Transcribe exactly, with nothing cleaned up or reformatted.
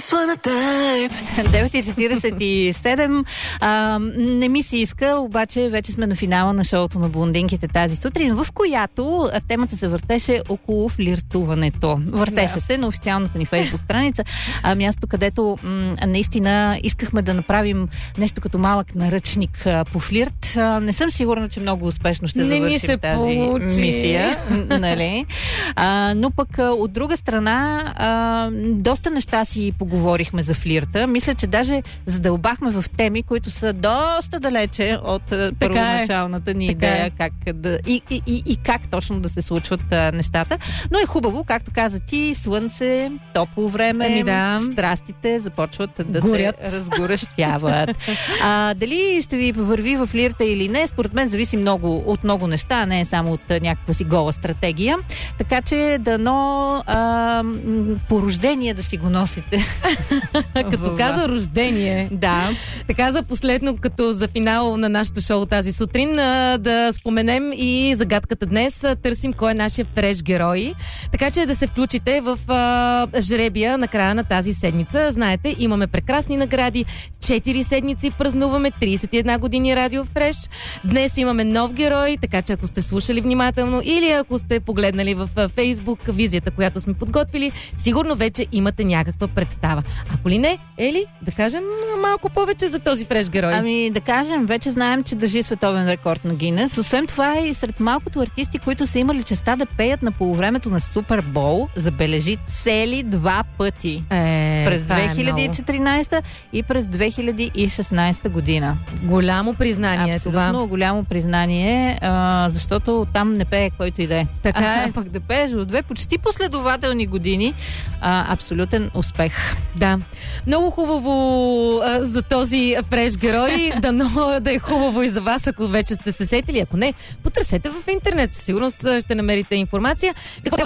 девет и четиридесет и седем. А, не ми се иска, обаче вече сме на финала на шоуто на блондинките тази сутрин, в която темата се въртеше около флиртуването. Въртеше yeah. се на официалната ни фейсбук страница, а, място, където м- наистина искахме да направим нещо като малък наръчник а, по флирт. А, не съм сигурна, че много успешно ще не завършим тази получи. мисия. Нали? А, но пък а, от друга страна а, доста неща си поговорихме за флирта. Мисля, че даже задълбахме в теми, които са доста далече от така първоначалната ни така идея е. как да, и, и, и, и как точно да се случват а, нещата. Но е хубаво, както каза ти, слънце, топло време, ами да. страстите започват да горят. се разгорещяват. А, дали ще ви върви в флирта или не, според мен зависи много от много неща, не е само от а, някаква си гола стратегия. Така че дано а, по рождение да си го носите. Като каза рождение. Да. Така за последно, като за финал на нашото шоу тази сутрин, а, да споменем и загадката днес. Търсим кой е нашия фреш герой. Така че да се включите в а, жребия на края на тази седмица. Знаете, имаме прекрасни награди. Четири седмици празнуваме тридесет и една години Радио Фреш. Днес имаме нов герой, така че ако сте слушали внимателно или ако сте погледнали в Фейсбук визията, която сме подготвили, сигурно вече имате някаква представа. Ако ли не, Ели, да кажем малко повече за този фреш герой. Ами да кажем, вече знаем, че държи световен рекорд на Гинес. Освен това е и сред малкото артисти, които са имали честа да пеят на полувремето на Супер Бол, забележи цели два пъти. Е, през две хиляди и четиринадесета и през две хиляди и шестнадесета година. Голямо признание е това. Абсолютно голямо признание, а, защото там не пее който и да е. Така е. А, пък да пееш от две почти последователни години, а, абсолютен успех. Да. Много хубаво а, за този фреш герой. Дано да е хубаво и за вас, ако вече сте се сетили. Ако не, потърсете в интернет. Сигурно ще намерите информация. Какво